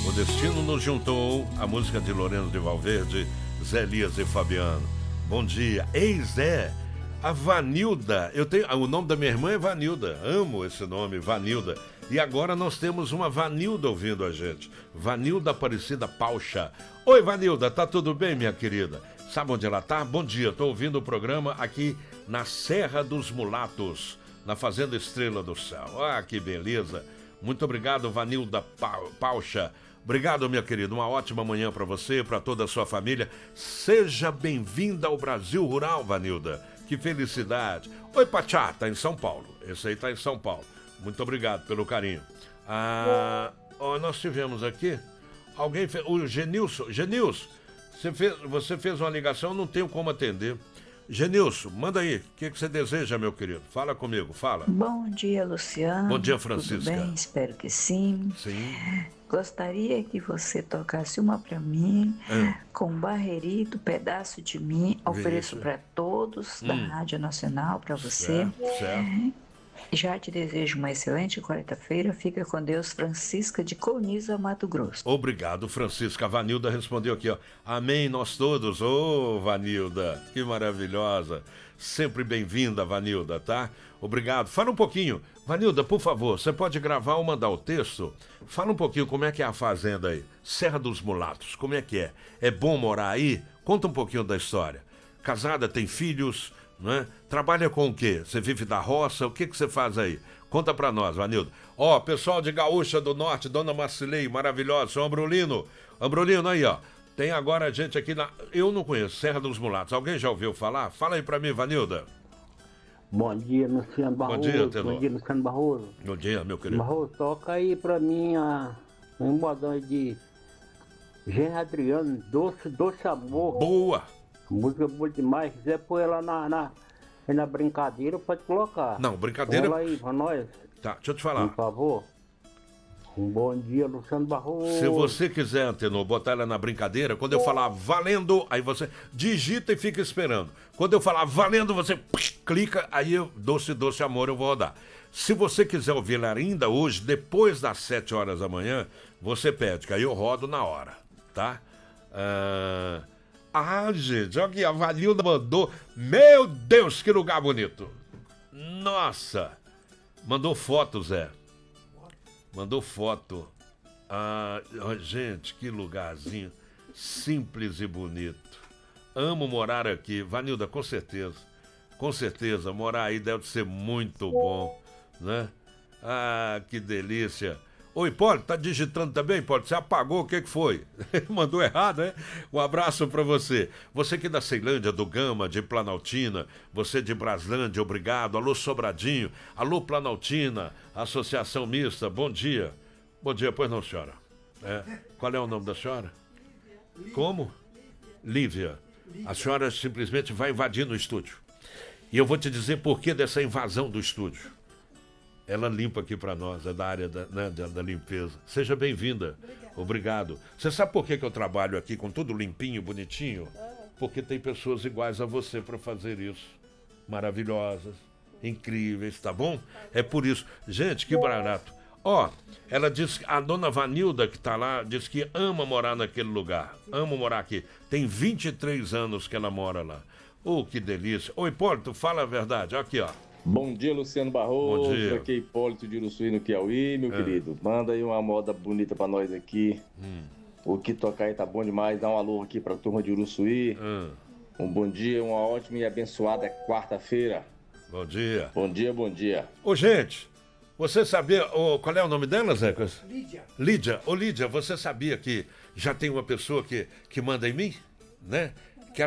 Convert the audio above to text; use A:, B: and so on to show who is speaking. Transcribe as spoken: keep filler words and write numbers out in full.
A: O destino nos juntou, a música de Lourenço de Valverde, Zé Elias e Fabiano. Bom dia. Ei, Zé, a Vanilda, eu tenho, o nome da minha irmã é Vanilda, amo esse nome, Vanilda. E agora nós temos uma Vanilda ouvindo a gente, Vanilda Aparecida Paucha. Oi, Vanilda, tá tudo bem, minha querida? Sabe onde ela tá? Bom dia, tô ouvindo o programa aqui na Serra dos Mulatos, na Fazenda Estrela do Céu. Ah, que beleza. Muito obrigado, Vanilda Paucha. Obrigado, minha querida. Uma ótima manhã para você, para toda a sua família. Seja bem-vinda ao Brasil Rural, Vanilda. Que felicidade. Oi, Pachá, tá em São Paulo. Esse aí tá em São Paulo. Muito obrigado pelo carinho. Ah, ó, nós tivemos aqui alguém fez, o Genilson. Genilson, você fez, você fez uma ligação, não tenho como atender. Genilson, manda aí. O que, que você deseja, meu querido? Fala comigo, fala.
B: Bom dia, Luciano.
A: Bom dia, Francisca.
B: Tudo bem? Espero que sim.
A: Sim.
B: Gostaria que você tocasse uma para mim, hum. com Barrerito, Pedaço de Mim. Ofereço para todos hum. da Rádio Nacional, para você.
A: Certo, certo.
B: Já te desejo uma excelente quarta-feira. Fica com Deus, Francisca de Colniza, Mato Grosso.
A: Obrigado, Francisca. A Vanilda respondeu aqui, ó. Amém, nós todos. Ô, oh, Vanilda, que maravilhosa. Sempre bem-vinda, Vanilda, tá? Obrigado. Fala um pouquinho. Vanilda, por favor, você pode gravar ou mandar o texto? Fala um pouquinho como é que é a fazenda aí. Serra dos Mulatos, como é que é? É bom morar aí? Conta um pouquinho da história. Casada, tem filhos, não é? Trabalha com o quê? Você vive da roça? O que que você faz aí? Conta pra nós, Vanilda. Ó, pessoal de Gaúcha do Norte, Dona Marcilei, maravilhosa, seu Ambrolino. Ambrolino aí, ó. Tem agora a gente aqui na... Eu não conheço, Serra dos Mulatos. Alguém já ouviu falar? Fala aí pra mim, Vanilda.
C: Bom dia, Luciano Barroso.
A: Bom dia, Tenor.
C: Bom dia, Luciano Barroso.
A: Bom dia, meu querido.
C: Barroso, toca aí pra mim a... um modão de Jean Adriano, Doce, Doce Amor.
A: Boa!
C: Música boa demais. Se quiser pôr ela na, na, na brincadeira, pode colocar.
A: Não, brincadeira...
C: Põe ela aí pra nós.
A: Tá, deixa eu te falar.
C: Por favor. Um bom dia, Luciano Barroso.
A: Se você quiser, Antenor, botar ela na brincadeira, quando eu falar valendo, aí você digita e fica esperando. Quando eu falar valendo, você clica, aí eu, Doce, Doce Amor, eu vou rodar. Se você quiser ouvir ela ainda hoje, depois das sete horas da manhã, você pede, que aí eu rodo na hora, tá? Ah, ah gente, olha aqui, a Vanilda mandou. Meu Deus, que lugar bonito. Nossa, mandou foto, Zé. Mandou foto. Ah, gente, que lugarzinho simples e bonito. Amo morar aqui. Vanilda, com certeza. Com certeza, morar aí deve ser muito bom, né? Ah, que delícia. Ô, Hipólito, tá digitando também, Hipólito? Você apagou, o que que foi? Mandou errado, né? Um abraço pra você. Você aqui da Ceilândia, do Gama, de Planaltina, você de Braslândia, obrigado. Alô, Sobradinho. Alô, Planaltina, Associação Mista, bom dia. Bom dia, pois não, senhora? É. Qual é o nome da senhora? Como? Lívia. A senhora simplesmente vai invadir no estúdio. E eu vou te dizer por que dessa invasão do estúdio. Ela limpa aqui para nós, é da área da, né, da, da limpeza. Seja bem-vinda. Obrigado. Você sabe por que, que eu trabalho aqui com tudo limpinho, bonitinho? Porque tem pessoas iguais a você para fazer isso. Maravilhosas, incríveis, tá bom? É por isso. Gente, que barato. Ó, ela diz, a dona Vanilda que tá lá, diz que ama morar naquele lugar. Ama morar aqui. Tem vinte e três anos que ela mora lá. Oh, que delícia. Ô, Hipólito, fala a verdade. Aqui, ó.
D: Bom dia, Luciano Barroso.
A: Bom dia.
D: Aqui é Hipólito de Uruçuí, no Piauí, meu é. querido. Manda aí uma moda bonita pra nós aqui. Hum. O que tocar aí tá bom demais. Dá um alô aqui pra turma de Uruçuí. Hum. Um bom dia, uma ótima e abençoada quarta-feira.
A: Bom dia.
D: Bom dia, bom dia.
A: Ô, gente, você sabia... Oh, qual é o nome dela, Zé?
E: Lídia.
A: Lídia. Ô, Lídia, você sabia que já tem uma pessoa que, que manda em mim? Né?